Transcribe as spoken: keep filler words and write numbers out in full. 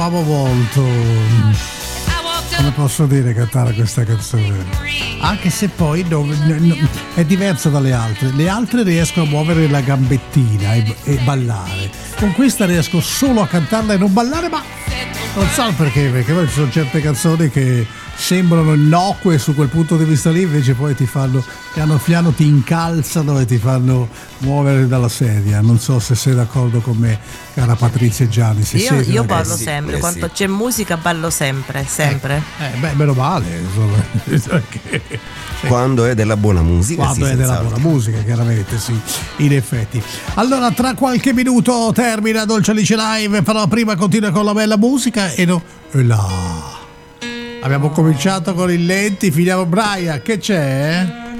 Amo molto, come posso dire, cantare questa canzone, anche se poi non, non, è diversa dalle altre. Le altre riesco a muovere la gambettina e, e ballare, con questa riesco solo a cantarla e non ballare, ma non so perché, perché poi ci sono certe canzoni che sembrano innocue su quel punto di vista lì, invece poi ti fanno, piano piano ti incalzano e ti fanno muovere dalla sedia. Non so se sei d'accordo con me, cara Patrizia Gianni. Se io io ballo ballo sempre, eh sì. Quando c'è musica ballo sempre, sempre. Eh, eh beh, meno male, insomma. Quando è della buona musica. Quando sì, è della buona musica, chiaramente, sì, in effetti. Allora, tra qualche minuto termina Dolce Alice Live, però prima continua con la bella musica e no. E là. Abbiamo cominciato con il Lenti, finiamo Brian, che c'è?